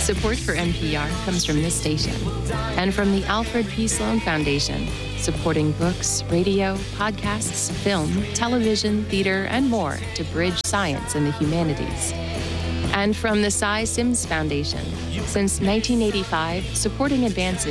Support for NPR comes from this station and from the Alfred P. Sloan Foundation, supporting books, radio, podcasts, film, television, theater, and more to bridge science and the humanities. And from the Cy Sims Foundation, since 1985, supporting advances